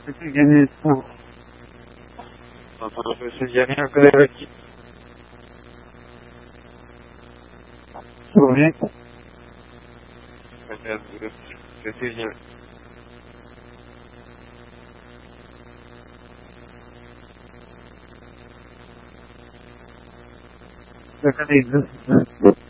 Gagner ça. Il n'y a rien que avec. Ça va bien? C'est bien. Ça fait des 10.